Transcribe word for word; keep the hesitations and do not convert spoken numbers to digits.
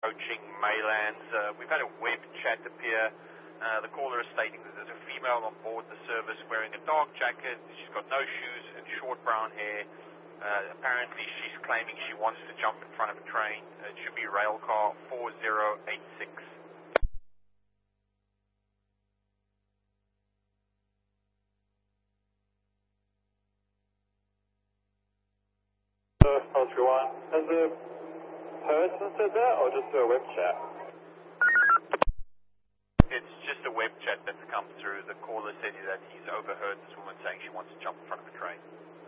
approaching Maylands. Uh, we've had a web chat appear. Uh, the caller is stating that there's a female on board the service wearing a dark jacket. She's got no shoes and short brown hair. Uh, apparently she's claiming she wants to jump in front of a train. It should be rail car four zero eight six. Oscar one, has the person said that or just a web chat? It's just a web chat that's come through. The caller said that he's overheard this woman saying she wants to jump in front of a train.